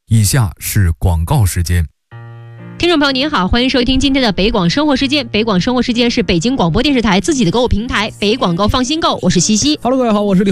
以下是广告时间。 听众朋友您好，欢迎收听今天的北广生活时间。北广生活时间是北京广播电视台自己的购物平台，北广购放心购，我是西西。 Hello， 各位好，我是李